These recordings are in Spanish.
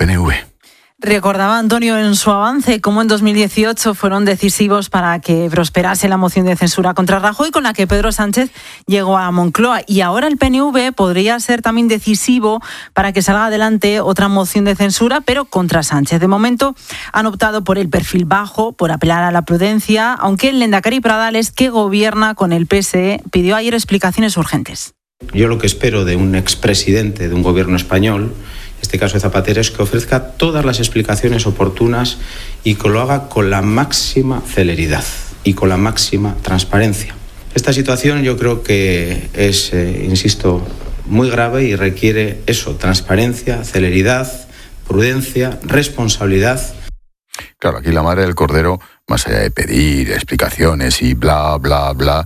PNV. Recordaba Antonio en su avance cómo en 2018 fueron decisivos para que prosperase la moción de censura contra Rajoy, con la que Pedro Sánchez llegó a Moncloa. Y ahora el PNV podría ser también decisivo para que salga adelante otra moción de censura, pero contra Sánchez. De momento han optado por el perfil bajo, por apelar a la prudencia, aunque el lehendakari Pradales, que gobierna con el PSE, pidió ayer explicaciones urgentes. Yo lo que espero de un expresidente de un gobierno español, en este caso de Zapatero, es que ofrezca todas las explicaciones oportunas y que lo haga con la máxima celeridad y con la máxima transparencia. Esta situación yo creo que es, insisto, muy grave y requiere eso: transparencia, celeridad, prudencia, responsabilidad. Claro, aquí la madre del cordero, más allá de pedir explicaciones y bla, bla, bla,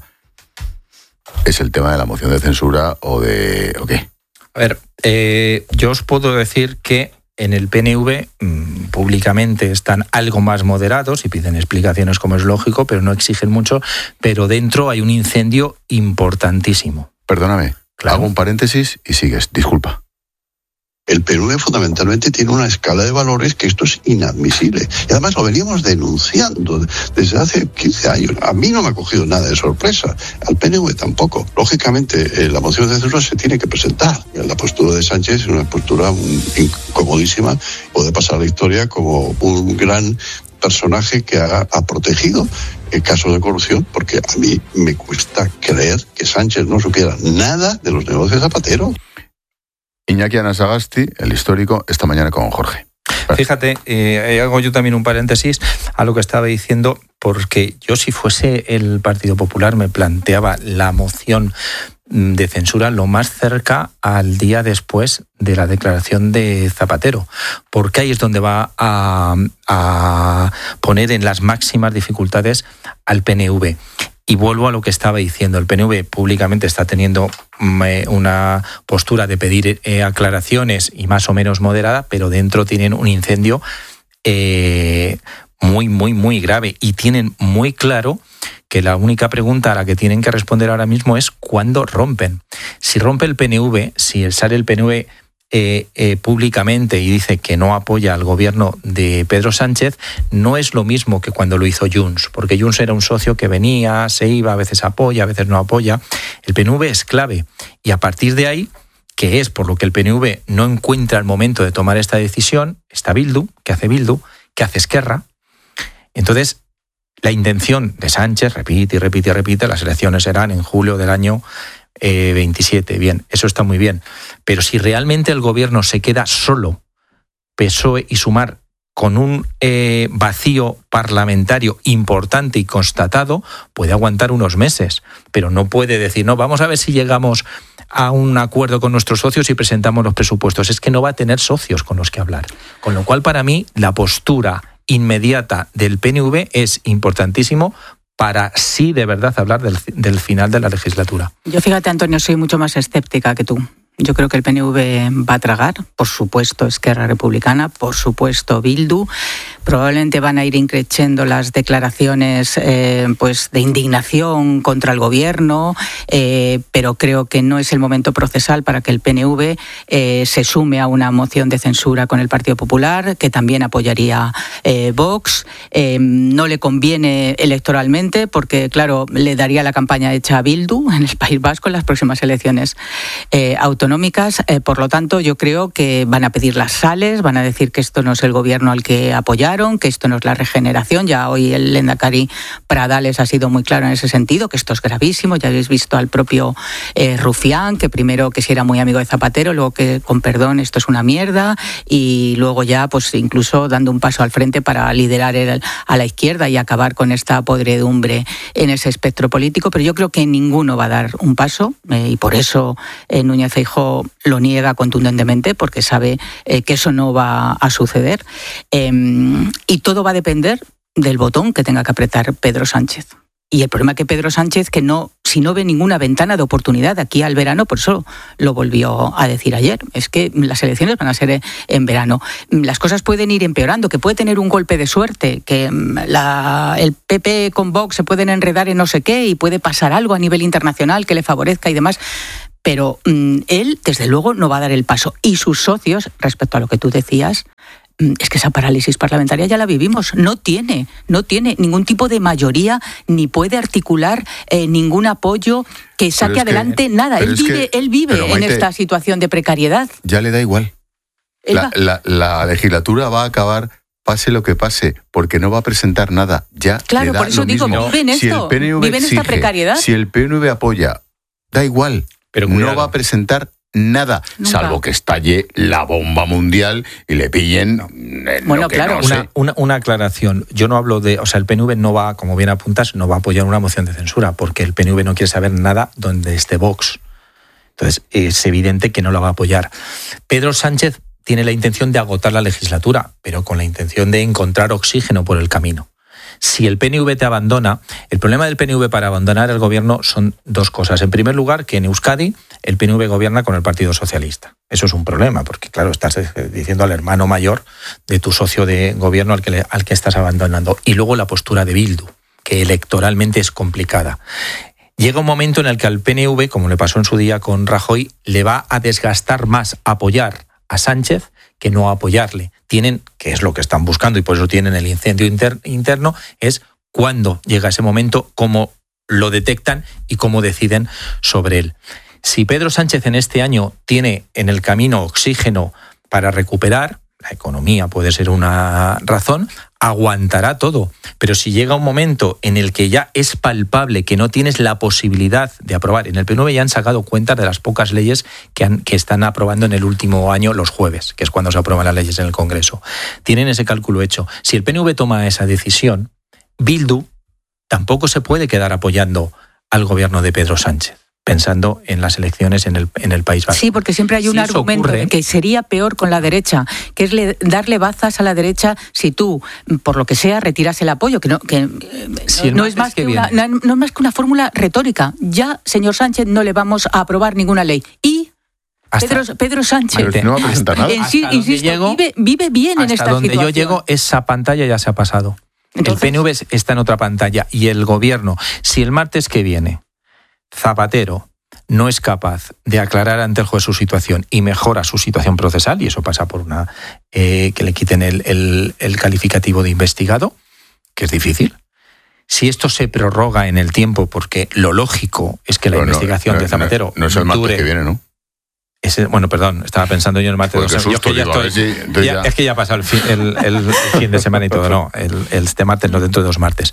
es el tema de la moción de censura o qué. A ver, yo os puedo decir que en el PNV públicamente están algo más moderados y piden explicaciones, como es lógico, pero no exigen mucho, pero dentro hay un incendio importantísimo. Perdóname, claro. Hago un paréntesis y sigues, disculpa. El PNV fundamentalmente tiene una escala de valores que esto es inadmisible. Y además lo veníamos denunciando desde hace 15 años. A mí no me ha cogido nada de sorpresa, al PNV tampoco. Lógicamente, la moción de censura se tiene que presentar. La postura de Sánchez es una postura incomodísima. Puede pasar a la historia como un gran personaje que ha protegido el caso de corrupción, porque a mí me cuesta creer que Sánchez no supiera nada de los negocios de Zapatero. Iñaki Anasagasti, el histórico, esta mañana con Jorge. Fíjate, hago yo también un paréntesis a lo que estaba diciendo, porque yo, si fuese el Partido Popular, me planteaba la moción de censura lo más cerca al día después de la declaración de Zapatero, porque ahí es donde va a poner en las máximas dificultades al PNV. Y vuelvo a lo que estaba diciendo, el PNV públicamente está teniendo una postura de pedir aclaraciones y más o menos moderada, pero dentro tienen un incendio muy, muy, muy grave, y tienen muy claro que la única pregunta a la que tienen que responder ahora mismo es ¿cuándo rompen? Si rompe el PNV, si sale el PNV públicamente y dice que no apoya al gobierno de Pedro Sánchez, no es lo mismo que cuando lo hizo Junts, porque Junts era un socio que venía, se iba, a veces apoya, a veces no apoya. El PNV es clave, y a partir de ahí, que es por lo que el PNV no encuentra el momento de tomar esta decisión, está Bildu, que hace Esquerra. Entonces, la intención de Sánchez, repite, las elecciones serán en julio del año 27, bien, eso está muy bien, pero si realmente el gobierno se queda solo, PSOE y Sumar, con un vacío parlamentario importante y constatado, puede aguantar unos meses, pero no puede decir, no, vamos a ver si llegamos a un acuerdo con nuestros socios y presentamos los presupuestos. Es que no va a tener socios con los que hablar. Con lo cual, para mí, la postura inmediata del PNV es importantísimo para sí de verdad hablar del final de la legislatura. Yo, fíjate, Antonio, soy mucho más escéptica que tú. Yo creo que el PNV va a tragar, por supuesto Esquerra Republicana, por supuesto Bildu. Probablemente van a ir increciendo las declaraciones pues de indignación contra el gobierno, pero creo que no es el momento procesal para que el PNV se sume a una moción de censura con el Partido Popular, que también apoyaría Vox. No le conviene electoralmente porque, claro, le daría la campaña hecha a Bildu en el País Vasco en las próximas elecciones autonómicas. Por lo tanto, yo creo que van a pedir las sales, van a decir que esto no es el gobierno al que apoyaron, que esto no es la regeneración. Ya hoy el lehendakari Pradales ha sido muy claro en ese sentido, que esto es gravísimo. Ya habéis visto al propio Rufián, que primero que si era muy amigo de Zapatero, luego que, con perdón, esto es una mierda, y luego ya pues incluso dando un paso al frente para liderar a la izquierda y acabar con esta podredumbre en ese espectro político. Pero yo creo que ninguno va a dar un paso, y por eso Núñez Feijóo lo niega contundentemente, porque sabe que eso no va a suceder, y todo va a depender del botón que tenga que apretar Pedro Sánchez. Y el problema es que Pedro Sánchez, si no ve ninguna ventana de oportunidad aquí al verano, por eso lo volvió a decir ayer, es que las elecciones van a ser en verano. Las cosas pueden ir empeorando, que puede tener un golpe de suerte, que el PP con Vox se pueden enredar en no sé qué y puede pasar algo a nivel internacional que le favorezca y demás. Pero él, desde luego, no va a dar el paso. Y sus socios, respecto a lo que tú decías, es que esa parálisis parlamentaria ya la vivimos. No tiene ningún tipo de mayoría, ni puede articular ningún apoyo que saque adelante nada. Él vive en esta situación de precariedad. Ya le da igual. La legislatura va a acabar, pase lo que pase, porque no va a presentar nada. Ya claro, le da por eso lo digo, mismo. vive en esto, vive en esta precariedad. Si el PNV apoya, da igual, pero no va a presentar nada, nunca. Salvo que estalle la bomba mundial y le pillen. Bueno, claro. Una aclaración. Yo no hablo de. O sea, el PNV no va, como bien apuntas, no va a apoyar una moción de censura, porque el PNV no quiere saber nada donde esté Vox. Entonces, es evidente que no lo va a apoyar. Pedro Sánchez tiene la intención de agotar la legislatura, pero con la intención de encontrar oxígeno por el camino. Si el PNV te abandona, el problema del PNV para abandonar el gobierno son dos cosas. En primer lugar, que en Euskadi el PNV gobierna con el Partido Socialista. Eso es un problema, porque claro, estás diciendo al hermano mayor de tu socio de gobierno al que estás abandonando. Y luego la postura de Bildu, que electoralmente es complicada. Llega un momento en el que al PNV, como le pasó en su día con Rajoy, le va a desgastar más apoyar a Sánchez que no apoyarle. Tienen, que es lo que están buscando y por eso tienen el incendio interno, es cuándo llega ese momento, cómo lo detectan y cómo deciden sobre él. Si Pedro Sánchez en este año tiene en el camino oxígeno para recuperar, la economía puede ser una razón, aguantará todo. Pero si llega un momento en el que ya es palpable que no tienes la posibilidad de aprobar, en el PNV ya han sacado cuenta de las pocas leyes que están aprobando en el último año los jueves, que es cuando se aprueban las leyes en el Congreso. Tienen ese cálculo hecho. Si el PNV toma esa decisión, Bildu tampoco se puede quedar apoyando al gobierno de Pedro Sánchez, pensando en las elecciones en el País Vasco. Sí, porque siempre hay un argumento de que sería peor con la derecha, que es darle bazas a la derecha si tú, por lo que sea, retiras el apoyo, no es más que una fórmula retórica. Ya, señor Sánchez, no le vamos a aprobar ninguna ley. Y Pedro Sánchez, no va a presentar nada. Insisto, vive bien en esta situación. Hasta donde yo llego, esa pantalla ya se ha pasado. Entonces, el PNV está en otra pantalla y el gobierno, si el martes que viene Zapatero no es capaz de aclarar ante el juez su situación y mejora su situación procesal, y eso pasa por que le quiten el calificativo de investigado, que es difícil. Si esto se prorroga en el tiempo, porque lo lógico es que la investigación de Zapatero no es el martes que viene, ¿no? Bueno, perdón, estaba pensando yo en el martes. Es que ya ha pasado el fin de semana y todo, no. Este martes no, dentro de 2 martes.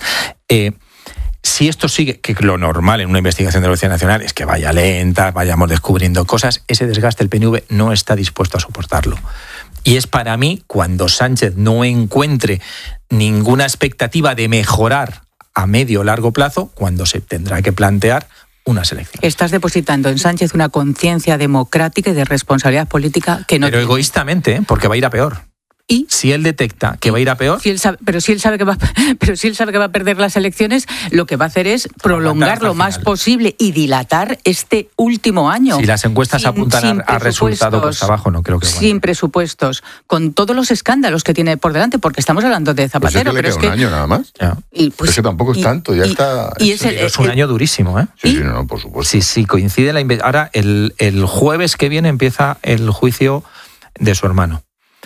Si esto sigue, que lo normal en una investigación de la Policía Nacional es que vaya lenta, vayamos descubriendo cosas, ese desgaste el PNV no está dispuesto a soportarlo. Y es para mí, cuando Sánchez no encuentre ninguna expectativa de mejorar a medio o largo plazo, cuando se tendrá que plantear unas elecciones. Estás depositando en Sánchez una conciencia democrática y de responsabilidad política que no Pero tiene. Egoístamente, porque va a ir a peor. ¿Y? Si él detecta que va a ir a peor... Si él sabe que va a perder las elecciones, lo que va a hacer es prolongar lo más posible y dilatar este último año. Si las encuestas apuntan a resultados pues abajo, no creo que... Sin presupuestos, con todos los escándalos que tiene por delante, porque estamos hablando de Zapatero. Pues es que le queda un año nada más. Ya. Pues, es que tampoco es tanto, ya está... Es un año durísimo, ¿eh? Sí, no, por supuesto. Sí, coincide la investigación. Ahora, el jueves que viene empieza el juicio de su hermano.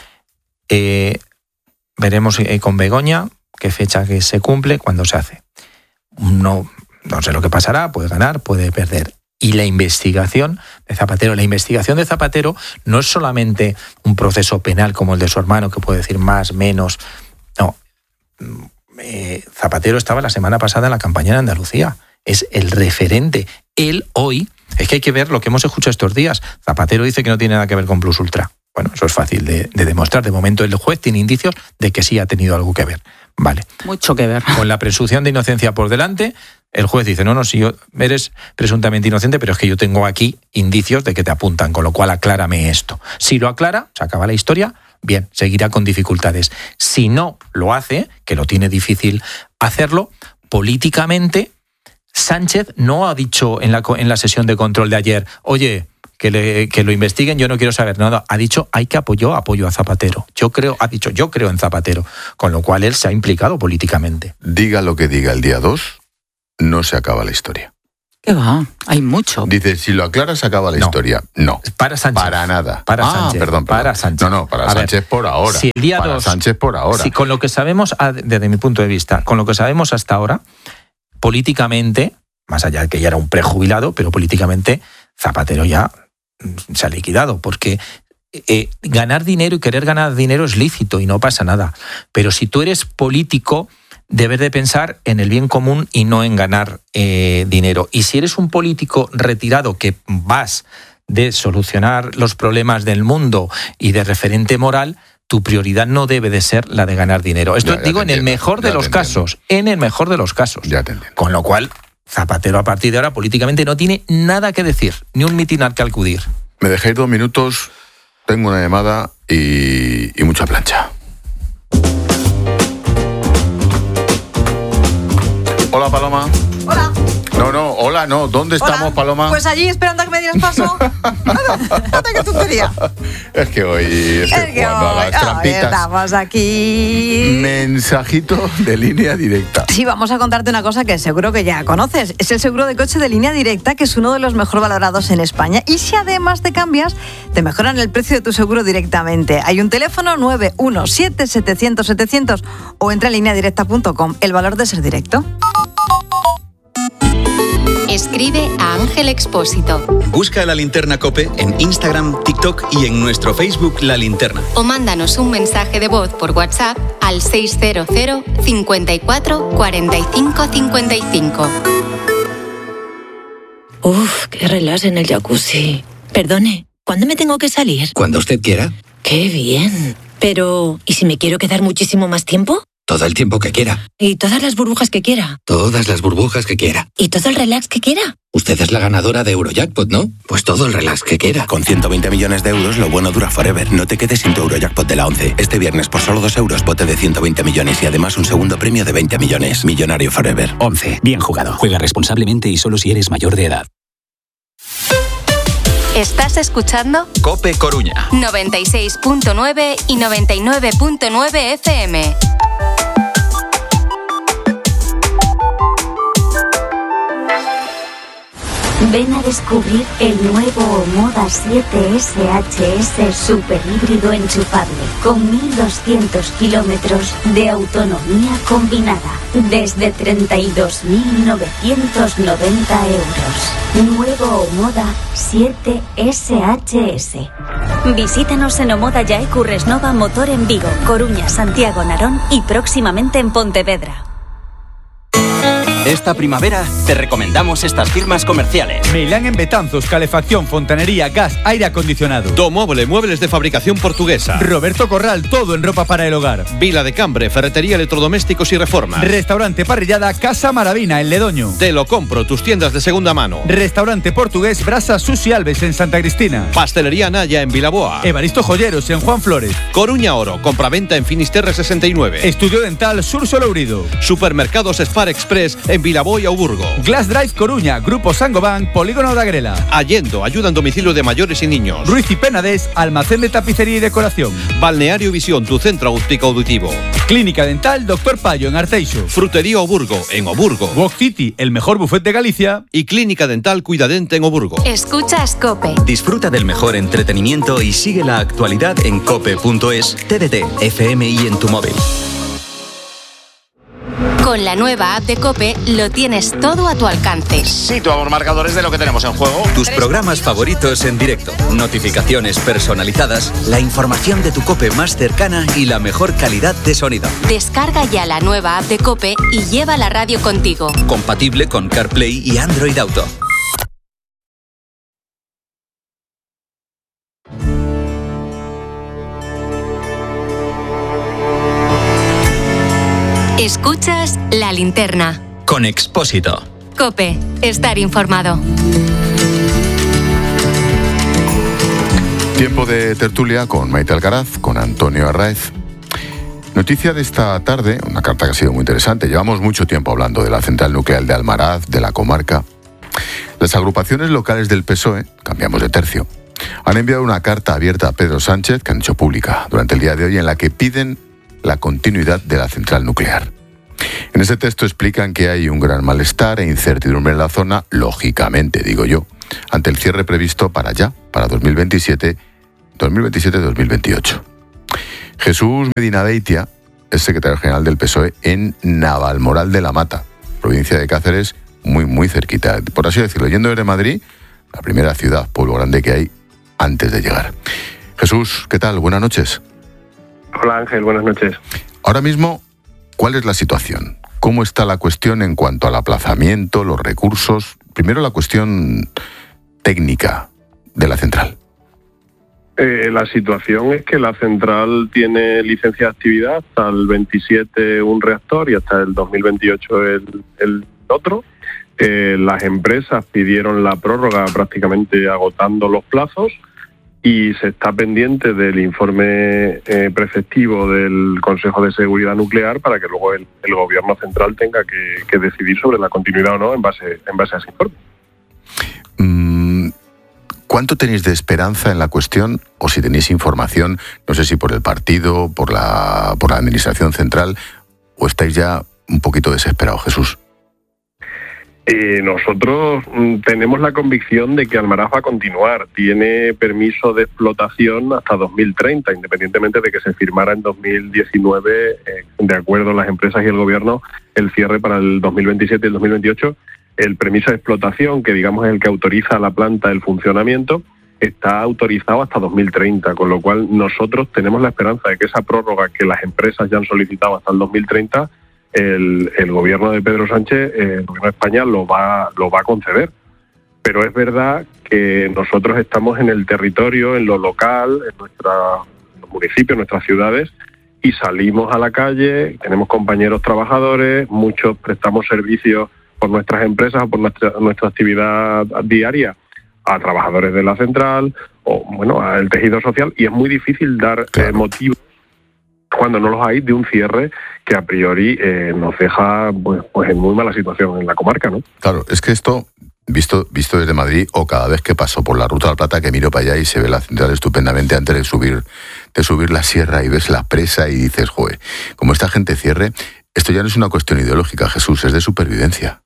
Veremos con Begoña qué fecha que se cumple, cuándo se hace. No sé lo que pasará, puede ganar, puede perder. Y la investigación de Zapatero no es solamente un proceso penal como el de su hermano, que puede decir más, menos. No. Zapatero estaba la semana pasada en la campaña en Andalucía. Es el referente. Él hoy, es que hay que ver lo que hemos escuchado estos días. Zapatero dice que no tiene nada que ver con Plus Ultra. Bueno, eso es fácil de demostrar. De momento el juez tiene indicios de que sí ha tenido algo que ver. Vale. Mucho que ver. Con la presunción de inocencia por delante, el juez dice, no, si eres presuntamente inocente, pero es que yo tengo aquí indicios de que te apuntan, con lo cual aclárame esto. Si lo aclara, se acaba la historia, bien, seguirá con dificultades. Si no lo hace, que lo tiene difícil hacerlo, políticamente, Sánchez no ha dicho en la sesión de control de ayer, oye, que lo investiguen, yo no quiero saber nada. Ha dicho, hay que apoyo a Zapatero. Yo creo en Zapatero, con lo cual él se ha implicado políticamente. Diga lo que diga el día 2, no se acaba la historia. ¿Qué va? Hay mucho. Dice, si lo aclaras acaba la historia. No. Para Sánchez. Para nada. Sánchez. Perdón. Para Sánchez. No, para Sánchez por ahora. Si el día para 2, Sánchez por ahora. Si con lo que sabemos, desde mi punto de vista, con lo que sabemos hasta ahora, políticamente, más allá de que ya era un prejubilado, pero políticamente Zapatero ya se ha liquidado, porque ganar dinero y querer ganar dinero es lícito y no pasa nada. Pero si tú eres político, debes de pensar en el bien común y no en ganar dinero. Y si eres un político retirado que vas de solucionar los problemas del mundo y de referente moral, tu prioridad no debe de ser la de ganar dinero. Esto digo en el mejor de los casos. En el mejor de los casos. Ya te entiendo. Con lo cual, Zapatero a partir de ahora políticamente no tiene nada que decir, ni un mitin al que acudir. Me dejáis 2 minutos, tengo una llamada y mucha plancha. Hola, Paloma. Hola. No, ¿dónde estamos, Paloma? Pues allí esperando a que me dieras paso. ¡Qué tontería! Es que hoy estoy jugando a las trampitas. Estamos aquí. Mensajito de Línea Directa. Sí, vamos a contarte una cosa que seguro que ya conoces. Es el seguro de coche de Línea Directa, que es uno de los mejor valorados en España. Y si además te cambias, te mejoran el precio de tu seguro directamente. Hay un teléfono 917-700-700 o entra en lineadirecta.com. El valor de ser directo. Escribe a Ángel Expósito. Busca La Linterna COPE en Instagram, TikTok y en nuestro Facebook La Linterna. O mándanos un mensaje de voz por WhatsApp al 600 54 45 55. Uf, qué relax en el jacuzzi. Perdone, ¿cuándo me tengo que salir? Cuando usted quiera. ¡Qué bien! Pero, ¿y si me quiero quedar muchísimo más tiempo? Todo el tiempo que quiera. ¿Y todas las burbujas que quiera? Todas las burbujas que quiera. ¿Y todo el relax que quiera? Usted es la ganadora de Eurojackpot, ¿no? Pues todo el relax que quiera. Con 120 millones de euros, lo bueno dura forever. No te quedes sin tu Eurojackpot de la 11. Este viernes, por solo 2 euros, bote de 120 millones y además un segundo premio de 20 millones. Millonario forever. 11. Bien jugado. Juega responsablemente y solo si eres mayor de edad. ¿Estás escuchando? COPE Coruña. 96.9 y 99.9 FM. Ven a descubrir el nuevo Omoda 7 SHS super híbrido enchufable con 1.200 kilómetros de autonomía combinada desde 32.990 euros. Nuevo Omoda 7 SHS. Visítanos en Omoda Yaecu Resnova Motor en Vigo, Coruña, Santiago, Narón y próximamente en Pontevedra. Esta primavera te recomendamos estas firmas comerciales. Meilán en Betanzos, calefacción, fontanería, gas, aire acondicionado. Domoble, muebles de fabricación portuguesa. Roberto Corral, todo en ropa para el hogar. Vila de Cambre, ferretería, electrodomésticos y reformas. Restaurante Parrillada Casa Maravina en Ledoño. Te lo compro, tus tiendas de segunda mano. Restaurante portugués Brasa Susi Alves en Santa Cristina. Pastelería Naya en Vilaboa. Evaristo Joyeros en Juan Flores. Coruña Oro, compraventa en Finisterre 69. Estudio Dental Sur Solourido. Supermercados Spar Express en Vilaboa y Auburgo. Glass Drive Coruña, Grupo Sangoban, Polígono de Agrela. Allendo, ayuda en domicilio de mayores y niños. Ruiz y Penades, almacén de tapicería y decoración. Balneario Visión, tu centro óptico auditivo. Clínica Dental Dr. Payo en Arteixo. Frutería Oburgo en Oburgo. Walk City, el mejor buffet de Galicia. Y Clínica Dental Cuidadente en Oburgo. Escuchas COPE. Disfruta del mejor entretenimiento y sigue la actualidad en cope.es, TDT, FM y en tu móvil. Con la nueva app de COPE lo tienes todo a tu alcance. Situamos marcadores de lo que tenemos en juego. Tus programas favoritos en directo, notificaciones personalizadas, la información de tu COPE más cercana y la mejor calidad de sonido. Descarga ya la nueva app de COPE y lleva la radio contigo. Compatible con CarPlay y Android Auto. Escuchas La Linterna. Con Expósito. COPE. Estar informado. Tiempo de tertulia con Maite Alcaraz, con Antonio Arraez. Noticia de esta tarde, una carta que ha sido muy interesante. Llevamos mucho tiempo hablando de la central nuclear de Almaraz, de la comarca. Las agrupaciones locales del PSOE, cambiamos de tercio, han enviado una carta abierta a Pedro Sánchez, que han hecho pública durante el día de hoy, en la que piden la continuidad de la central nuclear. En ese texto explican que hay un gran malestar e incertidumbre en la zona, lógicamente, digo yo, ante el cierre previsto para 2027-2028. Jesús Medina Beitia es secretario general del PSOE en Navalmoral de la Mata, provincia de Cáceres, muy cerquita, por así decirlo, yendo desde Madrid, la primera ciudad, pueblo grande que hay antes de llegar. Jesús, ¿qué tal? Buenas noches. Hola Ángel, buenas noches. Ahora mismo, ¿cuál es la situación? ¿Cómo está la cuestión en cuanto al aplazamiento, los recursos? Primero la cuestión técnica de la central. La situación es que la central tiene licencia de actividad hasta el 27 un reactor y hasta el 2028 el otro. Las empresas pidieron la prórroga prácticamente agotando los plazos y se está pendiente del informe preceptivo del Consejo de Seguridad Nuclear para que luego el Gobierno central tenga que decidir sobre la continuidad o no en base a ese informe. ¿Cuánto tenéis de esperanza en la cuestión? O si tenéis información, no sé si por el partido, por la administración central, o estáis ya un poquito desesperados, Jesús. Nosotros tenemos la convicción de que Almaraz va a continuar. Tiene permiso de explotación hasta 2030, independientemente de que se firmara en 2019, de acuerdo a las empresas y el Gobierno, el cierre para el 2027 y el 2028. El permiso de explotación, que digamos es el que autoriza a la planta el funcionamiento, está autorizado hasta 2030, con lo cual nosotros tenemos la esperanza de que esa prórroga que las empresas ya han solicitado hasta el 2030, el gobierno de Pedro Sánchez, el gobierno de España lo va a conceder. Pero es verdad que nosotros estamos en el territorio, en lo local, en los municipios, en nuestras ciudades, y salimos a la calle, tenemos compañeros trabajadores, muchos prestamos servicios por nuestras empresas o por nuestra actividad diaria a trabajadores de la central o al tejido social, y es muy difícil dar motivos cuando no los hay de un cierre que a priori nos deja pues en muy mala situación en la comarca, ¿no? Claro, es que esto, visto desde Madrid, o cada vez que paso por la Ruta de la Plata, que miro para allá y se ve la central estupendamente antes de subir la sierra y ves la presa y dices, joder, como esta gente cierre, esto ya no es una cuestión ideológica, Jesús, es de supervivencia.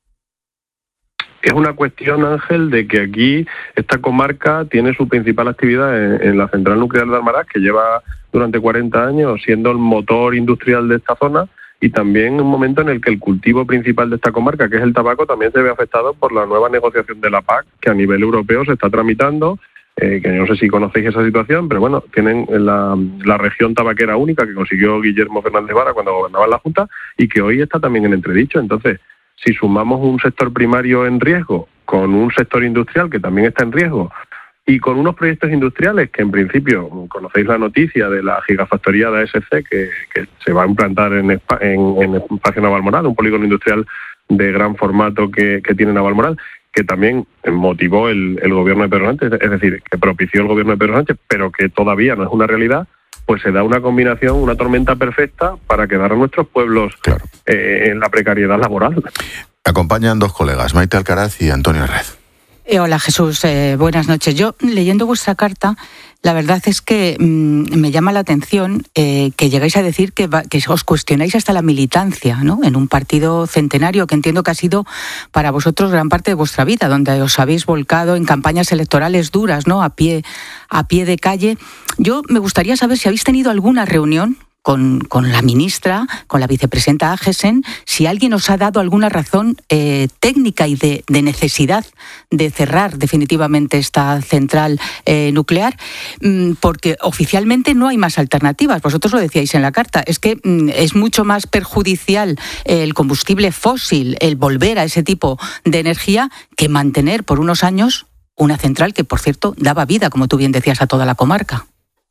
Es una cuestión, Ángel, de que aquí esta comarca tiene su principal actividad en la central nuclear de Almaraz, que lleva durante 40 años siendo el motor industrial de esta zona, y también un momento en el que el cultivo principal de esta comarca, que es el tabaco, también se ve afectado por la nueva negociación de la PAC, que a nivel europeo se está tramitando, que yo no sé si conocéis esa situación, pero bueno, tienen la región tabaquera única que consiguió Guillermo Fernández Vara cuando gobernaba en la Junta, y que hoy está también en entredicho. Entonces, si sumamos un sector primario en riesgo con un sector industrial que también está en riesgo y con unos proyectos industriales que en principio, conocéis la noticia de la gigafactoría de ASC que se va a implantar en Espacio Navalmoral, un polígono industrial de gran formato que tiene Navalmoral, que también motivó el gobierno de Pedro Sánchez, es decir, que propició el gobierno de Pedro Sánchez, pero que todavía no es una realidad, pues se da una combinación, una tormenta perfecta para quedar a nuestros pueblos en la precariedad laboral. Me acompañan dos colegas, Maite Alcaraz y Antonio Arraiz. Hola Jesús, buenas noches. Yo, leyendo vuestra carta, la verdad es que me llama la atención que llegáis a decir que os cuestionáis hasta la militancia, ¿no? En un partido centenario que entiendo que ha sido para vosotros gran parte de vuestra vida, donde os habéis volcado en campañas electorales duras, ¿no? A pie de calle. Yo me gustaría saber si habéis tenido alguna reunión con la ministra, con la vicepresidenta Agesen, si alguien os ha dado alguna razón técnica y de necesidad de cerrar definitivamente esta central nuclear, porque oficialmente no hay más alternativas. Vosotros lo decíais en la carta, es que es mucho más perjudicial el combustible fósil, el volver a ese tipo de energía, que mantener por unos años una central que, por cierto, daba vida, como tú bien decías, a toda la comarca.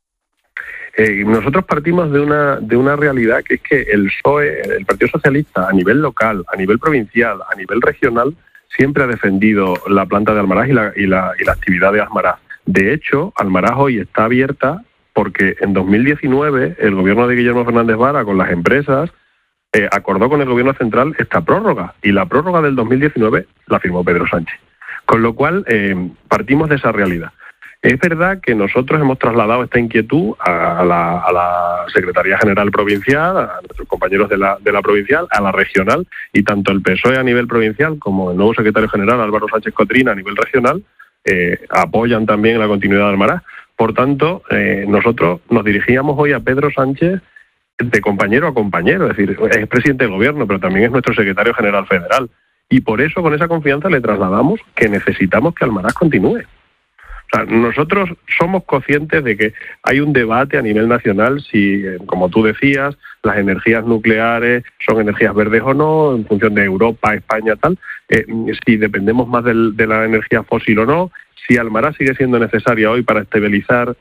Nosotros partimos de una realidad, que es que el PSOE, el Partido Socialista, a nivel local, a nivel provincial, a nivel regional, siempre ha defendido la planta de Almaraz y la actividad de Almaraz. De hecho, Almaraz hoy está abierta porque en 2019 el gobierno de Guillermo Fernández Vara con las empresas acordó con el gobierno central esta prórroga, y la prórroga del 2019 la firmó Pedro Sánchez. Con lo cual partimos de esa realidad. Es verdad que nosotros hemos trasladado esta inquietud a la Secretaría General Provincial, a nuestros compañeros de la provincial, a la regional, y tanto el PSOE a nivel provincial como el nuevo secretario general, Álvaro Sánchez Cotrina, a nivel regional, apoyan también la continuidad de Almaraz. Por tanto, nosotros nos dirigíamos hoy a Pedro Sánchez de compañero a compañero, es decir, es presidente del gobierno, pero también es nuestro secretario general federal. Y por eso, con esa confianza, le trasladamos que necesitamos que Almaraz continúe. O sea, nosotros somos conscientes de que hay un debate a nivel nacional si, como tú decías, las energías nucleares son energías verdes o no, en función de Europa, España, tal, si dependemos más de la energía fósil o no, si Almaraz sigue siendo necesaria hoy para estabilizar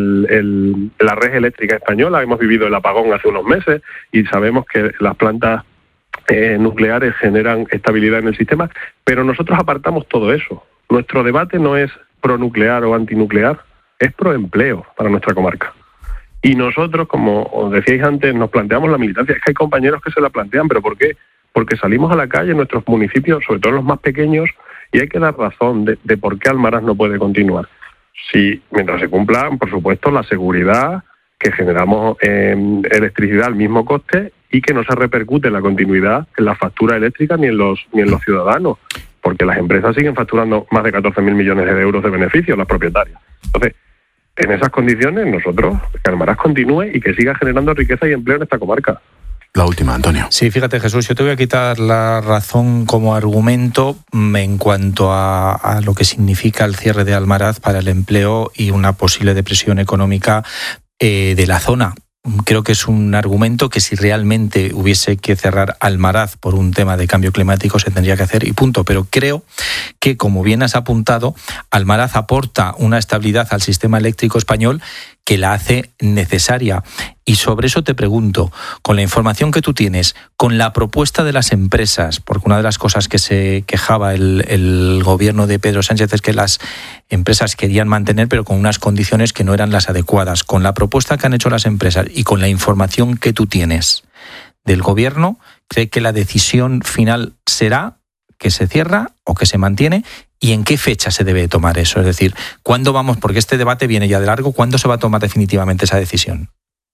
la red eléctrica española. Hemos vivido el apagón hace unos meses y sabemos que las plantas nucleares generan estabilidad en el sistema, pero nosotros apartamos todo eso. Nuestro debate no es pronuclear o antinuclear, es proempleo para nuestra comarca. Y nosotros, como os decíais antes, nos planteamos la militancia. Es que hay compañeros que se la plantean, ¿pero por qué? Porque salimos a la calle en nuestros municipios, sobre todo los más pequeños, y hay que dar razón de por qué Almaraz no puede continuar. Sí, mientras se cumpla, por supuesto, la seguridad, que generamos electricidad al mismo coste y que no se repercute la continuidad en la factura eléctrica ni en los ciudadanos, porque las empresas siguen facturando más de 14.000 millones de euros de beneficios, las propietarias. Entonces, en esas condiciones, nosotros, que Almaraz continúe y que siga generando riqueza y empleo en esta comarca. La última, Antonio. Sí, fíjate, Jesús, yo te voy a quitar la razón como argumento en cuanto a lo que significa el cierre de Almaraz para el empleo y una posible depresión económica de la zona. Creo que es un argumento que si realmente hubiese que cerrar Almaraz por un tema de cambio climático se tendría que hacer y punto. Pero creo que, como bien has apuntado, Almaraz aporta una estabilidad al sistema eléctrico español que la hace necesaria. Y sobre eso te pregunto, con la información que tú tienes, con la propuesta de las empresas, porque una de las cosas que se quejaba el gobierno de Pedro Sánchez es que las empresas querían mantener, pero con unas condiciones que no eran las adecuadas. Con la propuesta que han hecho las empresas y con la información que tú tienes del gobierno, ¿cree que la decisión final será que se cierra o que se mantiene? ¿Y en qué fecha se debe tomar eso? Es decir, ¿cuándo vamos? Porque este debate viene ya de largo. ¿Cuándo se va a tomar definitivamente esa decisión?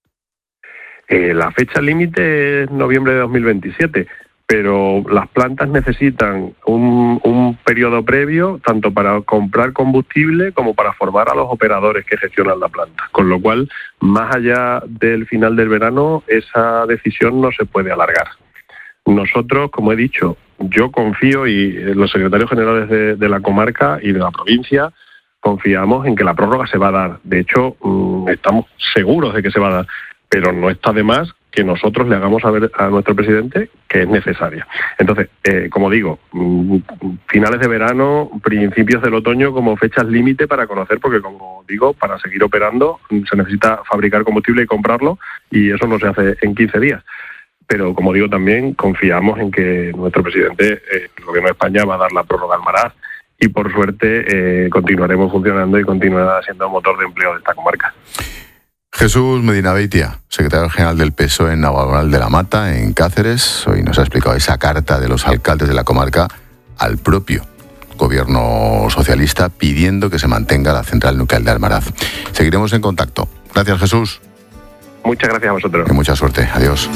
La fecha límite es noviembre de 2027, pero las plantas necesitan un periodo previo tanto para comprar combustible como para formar a los operadores que gestionan la planta. Con lo cual, más allá del final del verano, esa decisión no se puede alargar. Nosotros, como he dicho, yo confío y los secretarios generales de la comarca y de la provincia confiamos en que la prórroga se va a dar. De hecho, estamos seguros de que se va a dar, pero no está de más que nosotros le hagamos saber a nuestro presidente que es necesaria. Entonces, como digo, finales de verano, principios del otoño como fechas límite para conocer, porque como digo, para seguir operando se necesita fabricar combustible y comprarlo, y eso no se hace en 15 días. Pero, como digo, también confiamos en que nuestro presidente, el gobierno de España, va a dar la prórroga al Almaraz y, por suerte, continuaremos funcionando y continuará siendo motor de empleo de esta comarca. Jesús Medina Beitia, secretario general del PSOE en Navalmoral de la Mata, en Cáceres, hoy nos ha explicado esa carta de los alcaldes de la comarca al propio gobierno socialista pidiendo que se mantenga la central nuclear de Almaraz. Seguiremos en contacto. Gracias, Jesús. Muchas gracias a vosotros. Y mucha suerte. Adiós.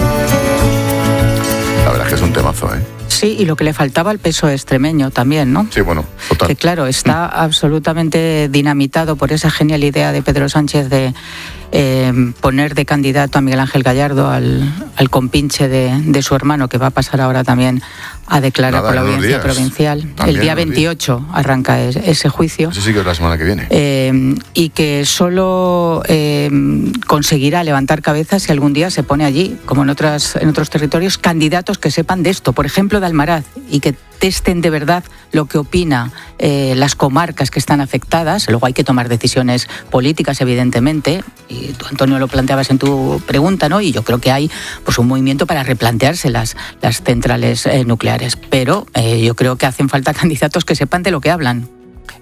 La verdad es que es un temazo, ¿eh? Sí, y lo que le faltaba al PSOE extremeño también, ¿no? Sí, bueno, total. Que claro, está absolutamente dinamitado por esa genial idea de Pedro Sánchez de poner de candidato a Miguel Ángel Gallardo, al compinche de su hermano, que va a pasar ahora también a declarar por la audiencia provincial. El día 28 arranca ese juicio. Eso sí que es la semana que viene. Y que solo conseguirá levantar cabezas si algún día se pone allí, como en otros territorios, candidatos que sepan de esto, por ejemplo de Almaraz, y que testen de verdad lo que opina las comarcas que están afectadas. Luego hay que tomar decisiones políticas, evidentemente, y tú, Antonio, lo planteabas en tu pregunta, ¿no? Y yo creo que hay pues un movimiento para replantearse las centrales nucleares, pero yo creo que hacen falta candidatos que sepan de lo que hablan.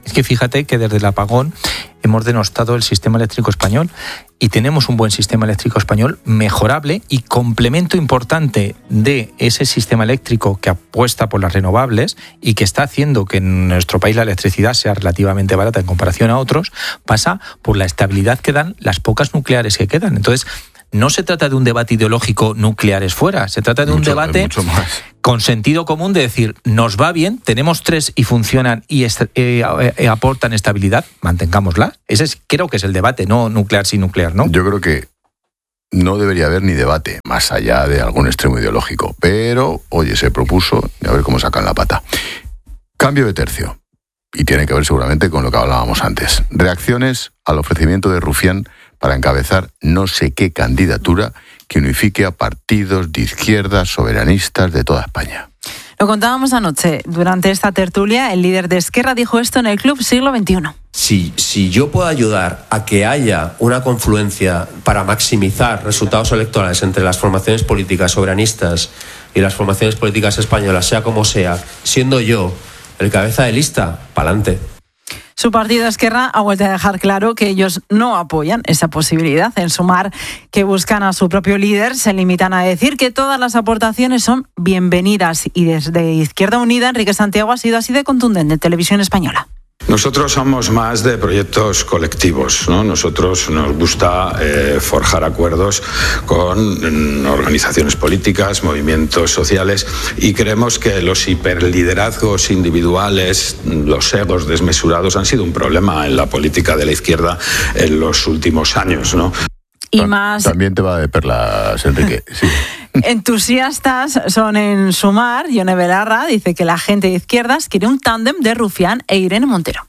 Es que fíjate que desde el apagón hemos denostado el sistema eléctrico español y tenemos un buen sistema eléctrico español mejorable, y complemento importante de ese sistema eléctrico que apuesta por las renovables y que está haciendo que en nuestro país la electricidad sea relativamente barata en comparación a otros, pasa por la estabilidad que dan las pocas nucleares que quedan. Entonces, no se trata de un debate ideológico nucleares fuera, se trata de un debate con sentido común de decir, nos va bien, tenemos 3 y funcionan y aportan estabilidad, mantengámosla. Creo que es el debate, no nuclear sin nuclear, ¿no? Yo creo que no debería haber ni debate, más allá de algún extremo ideológico. Pero, oye, se propuso, y a ver cómo sacan la pata. Cambio de tercio. Y tiene que ver seguramente con lo que hablábamos antes. Reacciones al ofrecimiento de Rufián para encabezar no sé qué candidatura que unifique a partidos de izquierdas soberanistas de toda España. Lo contábamos anoche. Durante esta tertulia, el líder de Esquerra dijo esto en el Club Siglo XXI. Si yo puedo ayudar a que haya una confluencia para maximizar resultados electorales entre las formaciones políticas soberanistas y las formaciones políticas españolas, sea como sea, siendo yo el cabeza de lista, pa'lante. Su partido Esquerra ha vuelto a dejar claro que ellos no apoyan esa posibilidad. En Sumar, que buscan a su propio líder, se limitan a decir que todas las aportaciones son bienvenidas. Y desde Izquierda Unida, Enrique Santiago ha sido así de contundente en Televisión Española. Nosotros somos más de proyectos colectivos, ¿no? Nosotros nos gusta forjar acuerdos con organizaciones políticas, movimientos sociales, y creemos que los hiperliderazgos individuales, los egos desmesurados, han sido un problema en la política de la izquierda en los últimos años, ¿no? Y más... También te va de perlas, Enrique. Sí. Entusiastas son en Sumar. Yone Belarra dice que la gente de izquierdas quiere un tándem de Rufián e Irene Montero.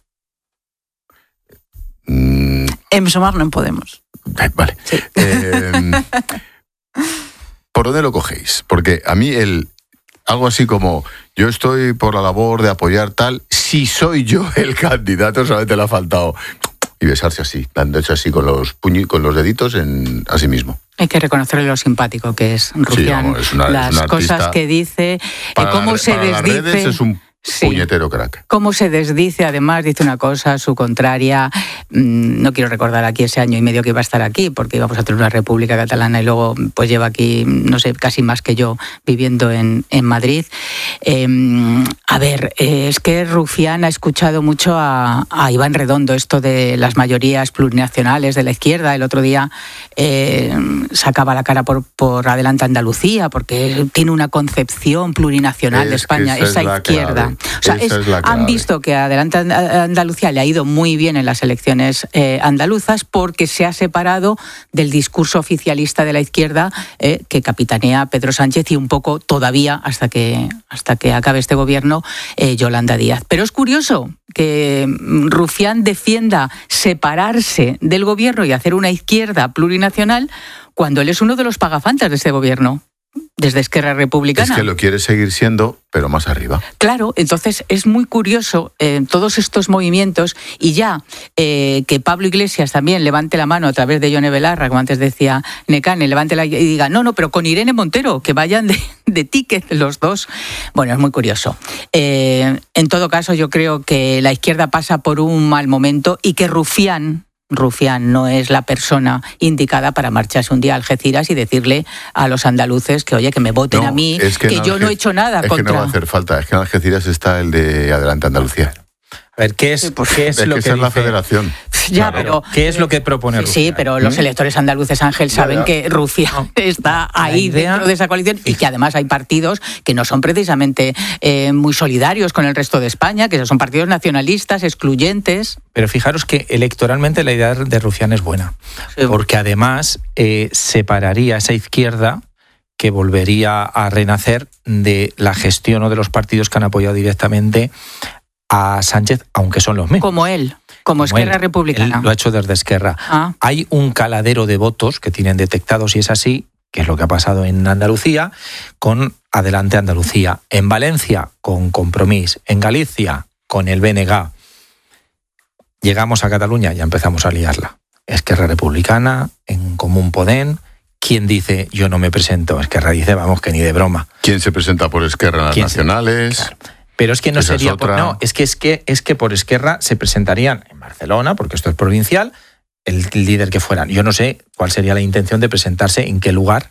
En Sumar no en Podemos. Vale. Sí. ¿Por dónde lo cogéis? Porque a mí algo así como yo estoy por la labor de apoyar tal, si soy yo el candidato, solamente le ha faltado y besarse así, dando hecho así con los deditos a sí mismo. Hay que reconocerle lo simpático que es Rufián, sí, vamos, las cosas que dice, cómo se desdice. Las redes es un puñetero crack. Cómo se desdice, además, dice una cosa, su contraria. No quiero recordar aquí ese año y medio que iba a estar aquí, porque íbamos a tener una república catalana y luego pues lleva aquí, no sé, casi más que yo viviendo en Madrid. Es que Rufián ha escuchado mucho a Iván Redondo esto de las mayorías plurinacionales de la izquierda. El otro día sacaba la cara por Adelante Andalucía, porque tiene una concepción plurinacional de España, esa izquierda. O sea, han visto que Adelante Andalucía le ha ido muy bien en las elecciones andaluzas porque se ha separado del discurso oficialista de la izquierda que capitanea Pedro Sánchez y un poco todavía hasta que acabe este gobierno Yolanda Díaz. Pero es curioso que Rufián defienda separarse del gobierno y hacer una izquierda plurinacional cuando él es uno de los pagafantas de este gobierno. Desde Esquerra Republicana. Es que lo quiere seguir siendo, pero más arriba. Claro, entonces es muy curioso todos estos movimientos y ya que Pablo Iglesias también levante la mano a través de Yone Belarra, como antes decía Necane, y diga, no, pero con Irene Montero, que vayan de ticket los dos. Bueno, es muy curioso. En todo caso, yo creo que la izquierda pasa por un mal momento y que Rufián no es la persona indicada para marcharse un día a Algeciras y decirle a los andaluces que, oye, que me voten a mí, que yo no he hecho nada contra... Es que no va a hacer falta, es que en Algeciras está el de Adelante Andalucía. A ver, ¿qué es lo que dice? La federación. Ya, claro, pero ¿qué es lo que propone Rufián? Sí, pero los electores andaluces, Ángel, saben que Rufián está ahí dentro de esa coalición y que además hay partidos que no son precisamente muy solidarios con el resto de España, que son partidos nacionalistas, excluyentes. Pero fijaros que electoralmente la idea de Rufián es buena, porque además separaría esa izquierda que volvería a renacer de la gestión o de los partidos que han apoyado directamente a Sánchez, aunque son los mismos. Como Esquerra Republicana. Él lo ha hecho desde Esquerra. Hay un caladero de votos que tienen detectados, y es así, que es lo que ha pasado en Andalucía, con Adelante Andalucía. En Valencia, con Compromís. En Galicia, con el BNG. Llegamos a Cataluña y ya empezamos a liarla. Esquerra Republicana, en Común Podem. ¿Quién dice yo no me presento? Esquerra dice, vamos, que ni de broma. ¿Quién se presenta por Esquerra en las nacionales? Claro. Pero es que no Esa sería... es otra. No, es que por Esquerra se presentarían en Barcelona, porque esto es provincial, el líder que fueran. Yo no sé cuál sería la intención de presentarse, en qué lugar,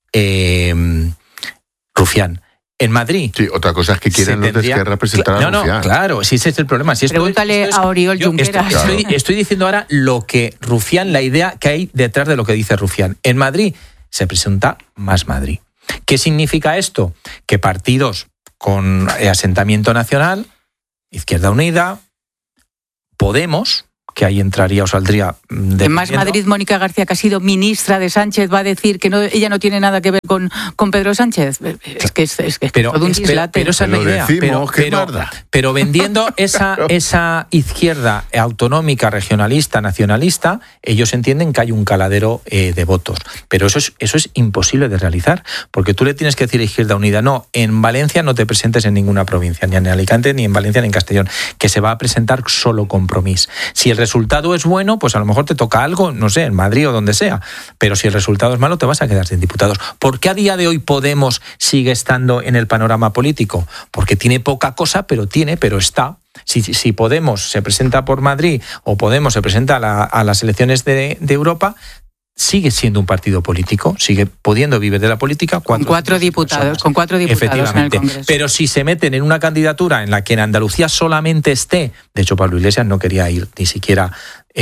Rufián. En Madrid. Sí, otra cosa es que quieren los de Esquerra presentar a Rufián. No, claro, sí, ese es el problema. Si Pregúntale a Oriol Junqueras. Estoy diciendo ahora lo que Rufián, la idea que hay detrás de lo que dice Rufián. En Madrid se presenta Más Madrid. ¿Qué significa esto? Que partidos con asentamiento nacional, Izquierda Unida, Podemos, que ahí entraría o saldría... En Más Madrid, Mónica García, que ha sido ministra de Sánchez, va a decir que ella no tiene nada que ver con Pedro Sánchez. Es que es todo un dislate. Pero esa es la idea. Pero vendiendo esa izquierda autonómica, regionalista, nacionalista, ellos entienden que hay un caladero de votos. Pero eso es imposible de realizar, porque tú le tienes que decir a Izquierda Unida, no, en Valencia no te presentes en ninguna provincia, ni en Alicante, ni en Valencia, ni en Castellón, que se va a presentar solo Compromís. Si el resultado es bueno, pues a lo mejor te toca algo, no sé, en Madrid o donde sea. Pero si el resultado es malo, te vas a quedar sin diputados. ¿Por qué a día de hoy Podemos sigue estando en el panorama político? Porque tiene poca cosa, pero está. Si Podemos se presenta por Madrid o Podemos se presenta a las elecciones de Europa, sigue siendo un partido político, sigue pudiendo vivir de la política. Con cuatro diputados efectivamente, en el Congreso. Pero si se meten en una candidatura en la que en Andalucía solamente esté, de hecho Pablo Iglesias no quería ir ni siquiera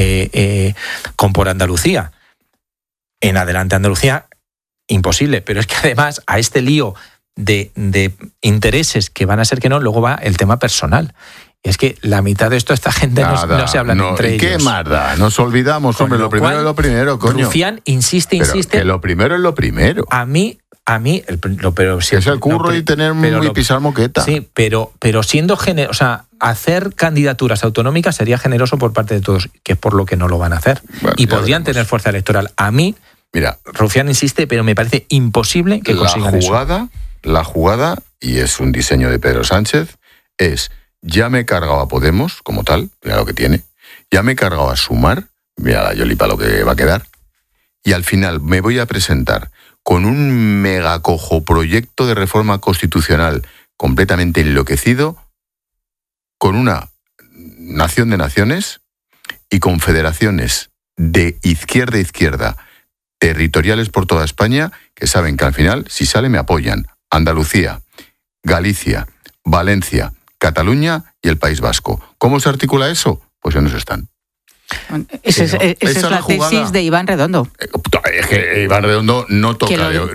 con por Andalucía, en Adelante Andalucía, imposible. Pero es que además a este lío de intereses que van a ser que no, luego va el tema personal. Es que la mitad de esto, esta gente no se hablan entre ellos. ¿Qué más da? Nos olvidamos, hombre, lo primero es lo primero, coño. Rufián insiste. Que lo primero es lo primero. A mí pero es el curro y tener y pisar moqueta. Sí, pero siendo generoso, o sea, hacer candidaturas autonómicas sería generoso por parte de todos, que es por lo que no lo van a hacer. Bueno, y podrían tener fuerza electoral. A mí, mira, Rufián insiste, pero me parece imposible que consigan eso. La jugada, y es un diseño de Pedro Sánchez, es: ya me he cargado a Podemos, como tal, mira lo que tiene, ya me he cargado a Sumar, mira la Yolipa lo que va a quedar, y al final me voy a presentar con un megacojo proyecto de reforma constitucional completamente enloquecido, con una nación de naciones y con federaciones de izquierda a izquierda, territoriales por toda España, que saben que al final, si sale, me apoyan Andalucía, Galicia, Valencia, Cataluña y el País Vasco. ¿Cómo se articula eso? Pues en eso están. Esa es la tesis de Iván Redondo. Es que Iván Redondo no toca de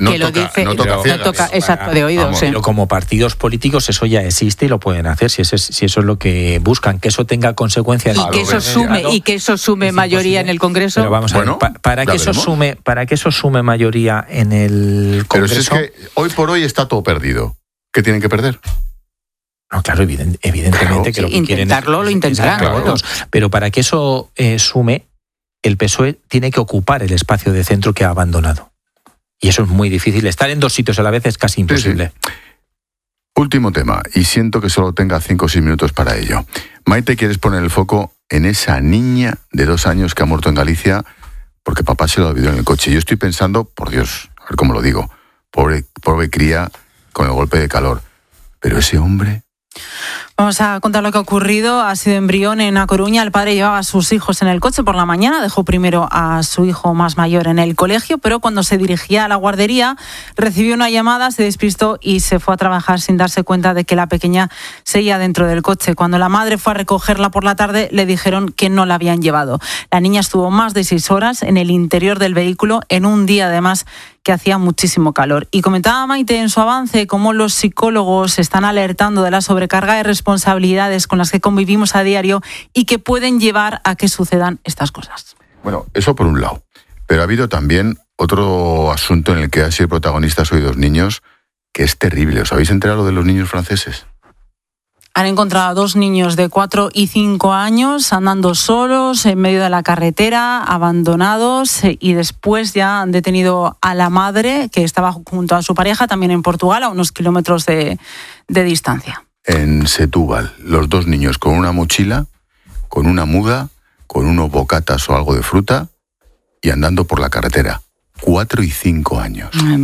oídos. Pero como partidos políticos eso ya existe y lo pueden hacer si eso es lo que buscan, que eso tenga consecuencias. Y que eso sume mayoría en el Congreso. Pero vamos a ver, para que eso sume mayoría en el Congreso. Pero si es que hoy por hoy está todo perdido. ¿Qué tienen que perder? No, claro, evidentemente que lo que quieren lo intentarán. Claro. Pero para que eso sume, el PSOE tiene que ocupar el espacio de centro que ha abandonado. Y eso es muy difícil. Estar en dos sitios a la vez es casi imposible. Sí. Último tema, y siento que solo tenga 5 o 6 minutos para ello. Maite, ¿quieres poner el foco en esa niña de 2 años que ha muerto en Galicia porque papá se lo olvidó en el coche? Yo estoy pensando, por Dios, a ver cómo lo digo, pobre cría con el golpe de calor. Pero ese hombre... Vamos a contar lo que ha ocurrido. Ha sido en Brión, en A Coruña. El padre llevaba a sus hijos en el coche por la mañana. Dejó primero a su hijo más mayor en el colegio, pero cuando se dirigía a la guardería recibió una llamada, se despistó y se fue a trabajar sin darse cuenta de que la pequeña seguía dentro del coche. Cuando la madre fue a recogerla por la tarde, le dijeron que no la habían llevado. La niña estuvo más de 6 horas en el interior del vehículo, en un día además que hacía muchísimo calor. Y comentaba Maite en su avance cómo los psicólogos están alertando de la sobrecarga de responsabilidades con las que convivimos a diario y que pueden llevar a que sucedan estas cosas. Bueno, eso por un lado. Pero ha habido también otro asunto en el que han sido protagonistas hoy 2 niños que es terrible. ¿Os habéis enterado de los niños franceses? Han encontrado a 2 niños de 4 y 5 años andando solos en medio de la carretera, abandonados, y después ya han detenido a la madre, que estaba junto a su pareja, también en Portugal, a unos kilómetros de distancia. En Setúbal, los 2 niños con una mochila, con una muda, con unos bocatas o algo de fruta y andando por la carretera. 4 y 5 años. Madre mía.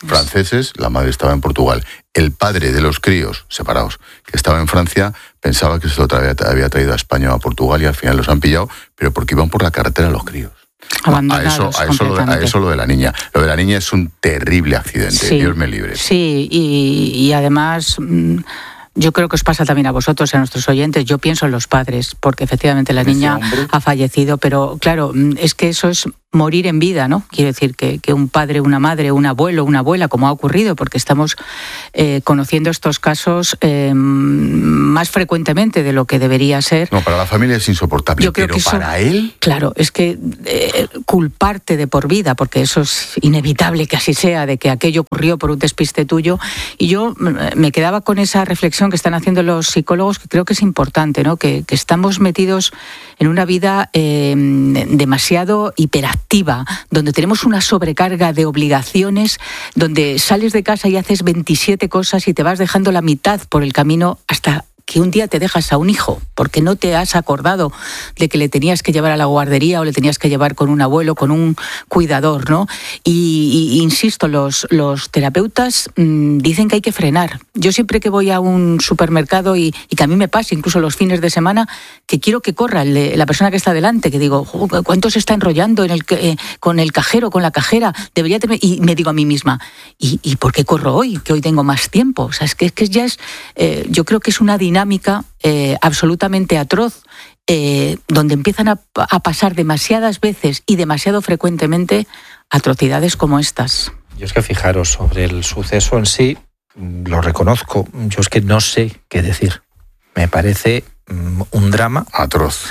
franceses, la madre estaba en Portugal. El padre de los críos, separados, que estaba en Francia, pensaba que se lo había traído a España o a Portugal y al final los han pillado, pero porque iban por la carretera los críos. Abandonados A eso lo de la niña. Lo de la niña es un terrible accidente, sí, Dios me libre. Sí, y además... Yo creo que os pasa también a vosotros, a nuestros oyentes. Yo pienso en los padres, porque efectivamente la niña ha fallecido, pero claro, es que eso es morir en vida, ¿no? Quiero decir que un padre, una madre, un abuelo, una abuela, como ha ocurrido, porque estamos conociendo estos casos más frecuentemente de lo que debería ser. No, para la familia es insoportable, yo creo pero que eso, para él... Claro, es que culparte de por vida, porque eso es inevitable que así sea, de que aquello ocurrió por un despiste tuyo. Y yo me quedaba con esa reflexión que están haciendo los psicólogos, que creo que es importante, ¿no? Que estamos metidos en una vida demasiado hiperactiva, donde tenemos una sobrecarga de obligaciones, donde sales de casa y haces 27 cosas y te vas dejando la mitad por el camino hasta que un día te dejas a un hijo, porque no te has acordado de que le tenías que llevar a la guardería o le tenías que llevar con un abuelo, con un cuidador, ¿no? Y insisto, los terapeutas dicen que hay que frenar. Yo siempre que voy a un supermercado y que a mí me pasa, incluso los fines de semana, que quiero que corra la persona que está delante, que digo, ¿cuánto se está enrollando con el cajero, con la cajera? Debería tener... Y me digo a mí misma, ¿y por qué corro hoy? Que hoy tengo más tiempo. O sea, es que ya es... yo creo que es una dinámica absolutamente atroz, donde empiezan a pasar demasiadas veces y demasiado frecuentemente atrocidades como estas. Yo es que fijaros, sobre el suceso en sí, lo reconozco, yo es que no sé qué decir. Me parece un drama atroz,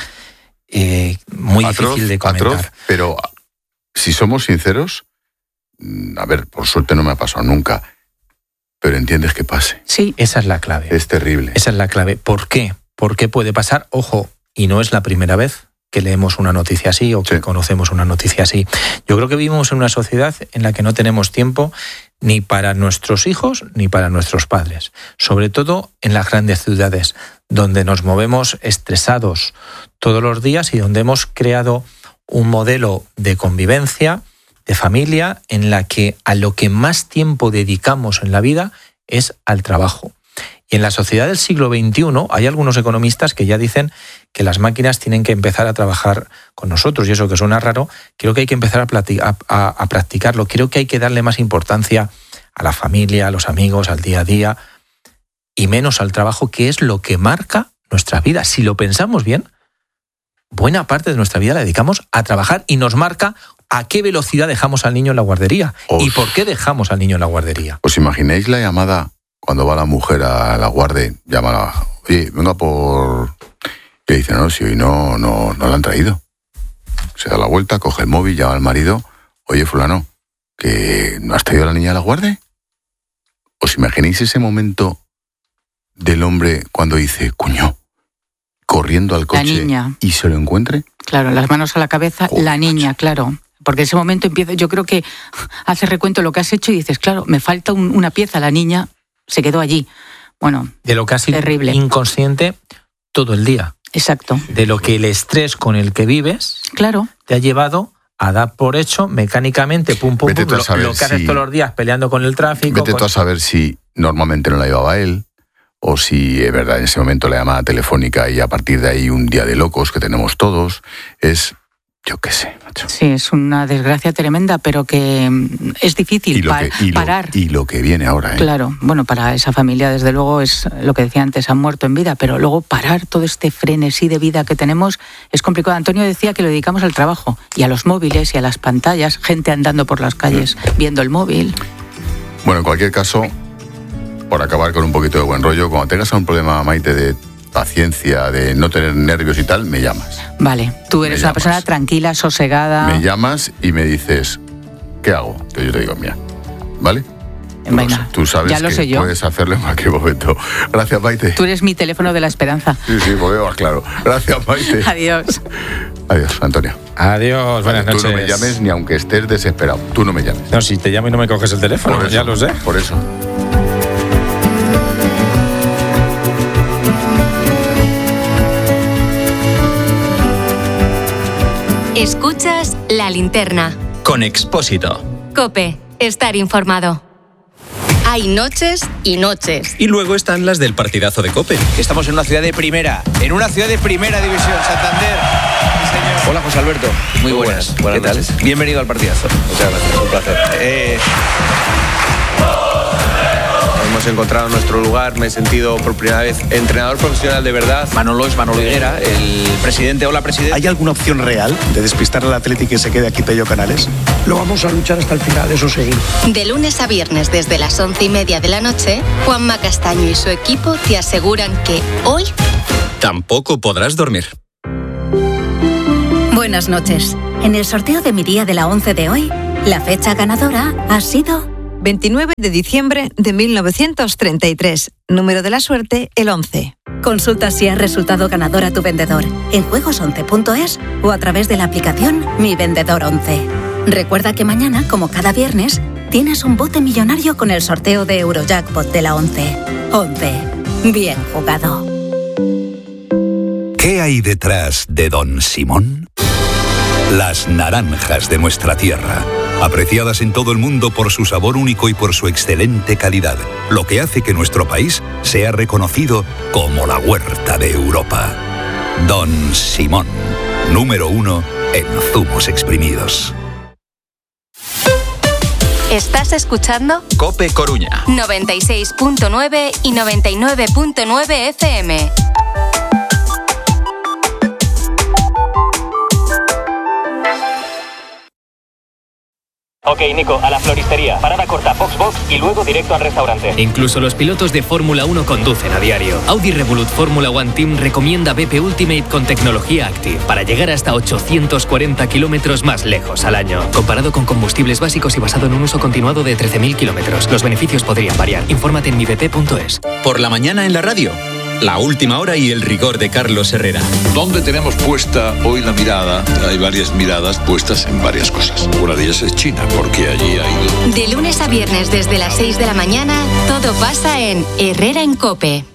muy difícil de comentar. Atroz, pero si somos sinceros, a ver, por suerte no me ha pasado nunca, pero entiendes que pase. Sí. Esa es la clave. Es terrible. Esa es la clave. ¿Por qué? ¿Por qué puede pasar? Ojo, y no es la primera vez que leemos una noticia así o que conocemos una noticia así. Yo creo que vivimos en una sociedad en la que no tenemos tiempo ni para nuestros hijos ni para nuestros padres. Sobre todo en las grandes ciudades, donde nos movemos estresados todos los días y donde hemos creado un modelo de convivencia, de familia, en la que a lo que más tiempo dedicamos en la vida es al trabajo. Y en la sociedad del siglo XXI hay algunos economistas que ya dicen que las máquinas tienen que empezar a trabajar con nosotros, y eso que suena raro, creo que hay que empezar a practicarlo. Creo que hay que darle más importancia a la familia, a los amigos, al día a día, y menos al trabajo, que es lo que marca nuestra vida. Si lo pensamos bien, buena parte de nuestra vida la dedicamos a trabajar y nos marca a qué velocidad dejamos al niño en la guardería y por qué dejamos al niño en la guardería. ¿Os imagináis la llamada cuando va la mujer a la guardia? Llama, oye, venga por... Y le dice, no, si hoy no la han traído. Se da la vuelta, coge el móvil, llama al marido, oye, fulano, ¿que no has traído a la niña a la guardia? ¿Os imagináis ese momento del hombre cuando dice, coño, corriendo al coche y se lo encuentre? Claro, las manos a la cabeza, la niña, claro. Porque ese momento empieza, yo creo que hace recuento lo que has hecho y dices, claro, me falta una pieza, la niña se quedó allí. Bueno, de lo que has sido terrible, inconsciente todo el día. Exacto. De lo que el estrés con el que vives, claro, te ha llevado a dar por hecho mecánicamente, pum, lo que haces todos los días peleando con el tráfico. Vete tú a saber si normalmente no la llevaba él, o si es verdad en ese momento la llamada telefónica y a partir de ahí un día de locos que tenemos todos, es... Yo qué sé, macho. Sí, es una desgracia tremenda, pero que es difícil parar. Y lo que viene ahora, ¿eh? Claro, bueno, para esa familia, desde luego, es lo que decía antes, han muerto en vida, pero luego parar todo este frenesí de vida que tenemos es complicado. Antonio decía que lo dedicamos al trabajo y a los móviles y a las pantallas, gente andando por las calles viendo el móvil. Bueno, en cualquier caso, por acabar con un poquito de buen rollo, cuando tengas un problema, Maite, de paciencia, de no tener nervios y tal, me llamas. Vale, tú eres una persona tranquila, sosegada. Me llamas y me dices, ¿qué hago? Entonces yo te digo, mira, ¿vale? Venga, tú sabes ya lo que sé yo. Puedes hacerlo en cualquier momento. Gracias, Maite. Tú eres mi teléfono de la esperanza. Sí, porque va claro. Gracias, Maite. Adiós. Adiós, Antonio. Adiós, buenas noches. Tú no me llames ni aunque estés desesperado. Tú no me llames. No, si te llamo y no me coges el teléfono, por eso, ya lo sé. Por eso. Escuchas La Linterna. Con Expósito. COPE. Estar informado. hay noches y noches. Y luego están las del partidazo de COPE. Estamos en una ciudad de primera división, Santander. Sí, señor. Hola, José Alberto. Muy buenas. ¿Qué tal? Bienvenido al partidazo. Muchas gracias, un placer. Hemos encontrado nuestro lugar, me he sentido por primera vez entrenador profesional de verdad. Manolo es Manolo Higuera, el presidente. Hola, presidente. ¿Hay alguna opción real de despistar al Atleti y que se quede aquí Pello Canales? Lo vamos a luchar hasta el final, eso seguro. De lunes a viernes desde las 11:30 de la noche, Juanma Castaño y su equipo te aseguran que hoy tampoco podrás dormir. Buenas noches. En el sorteo de mi día de la 11 de hoy, la fecha ganadora ha sido 29 de diciembre de 1933. Número de la suerte, el 11. Consulta si has resultado ganador a tu vendedor en juegos11.es o a través de la aplicación Mi Vendedor 11. Recuerda que mañana, como cada viernes, tienes un bote millonario con el sorteo de Eurojackpot de la 11. 11. Bien jugado. ¿Qué hay detrás de Don Simón? Las naranjas de nuestra tierra, apreciadas en todo el mundo por su sabor único y por su excelente calidad, lo que hace que nuestro país sea reconocido como la huerta de Europa. Don Simón, número 1 en zumos exprimidos. estás escuchando COPE Coruña 96.9 y 99.9 FM. Ok, Nico, a la floristería. Parada corta, box y luego directo al restaurante. Incluso los pilotos de Fórmula 1 conducen a diario. Audi Revolut Fórmula One Team recomienda BP Ultimate con tecnología Active para llegar hasta 840 kilómetros más lejos al año. Comparado con combustibles básicos y basado en un uso continuado de 13.000 kilómetros. Los beneficios podrían variar. Infórmate en mibp.es. Por la mañana en la radio. La última hora y el rigor de Carlos Herrera. ¿Dónde tenemos puesta hoy la mirada? Hay varias miradas puestas en varias cosas. Una de ellas es China, porque allí ha ido... De lunes a viernes desde las 6 de la mañana, todo pasa en Herrera en COPE.